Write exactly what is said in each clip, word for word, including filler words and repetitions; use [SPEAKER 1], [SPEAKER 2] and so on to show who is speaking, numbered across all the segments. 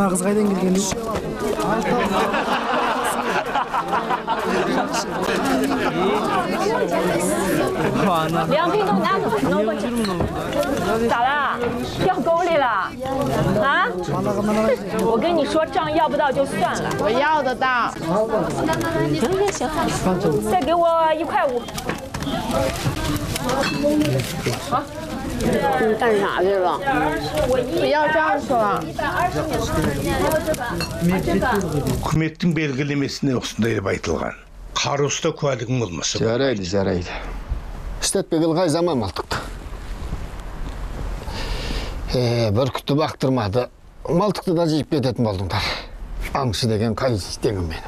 [SPEAKER 1] Ана қыз қайдан келген?
[SPEAKER 2] 两瓶都拿走，挪过去。咋啦？掉沟里了？啊？我跟你说，账要不到就算了。
[SPEAKER 3] 我要得到。
[SPEAKER 2] 行行行，再给我一块五。好。
[SPEAKER 3] 你干啥去了？不要账去了。
[SPEAKER 4] Үкіметтің белгілемесіне осындай деп айтылған. Қаруста куәлігің болмаса.
[SPEAKER 5] Жарайды, жарайды. Істетпек ылғай заман малтықты. Бір күтті бақтырмады. Малтықты да жиып кететін болдыңдар. Аңшы деген қай істеңім менің.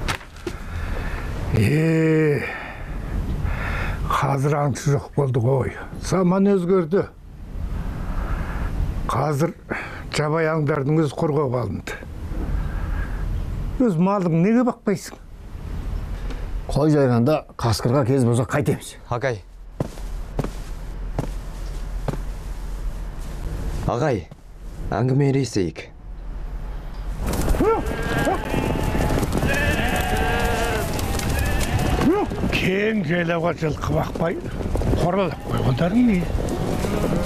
[SPEAKER 4] Е, қазір аңшы жоқ болды ғой. Заман өзгерді. Қазір жабай аңдардың өз қорғауға алынды. Өз малың неге бақпайсың?
[SPEAKER 5] Қой жайғанда қасқырға кез болса қайтеміз.
[SPEAKER 6] Ағай. Ағай, әңгіме ересейік.
[SPEAKER 4] Кең жайлауға жылқы бақпай, қоралап қойғандарың не?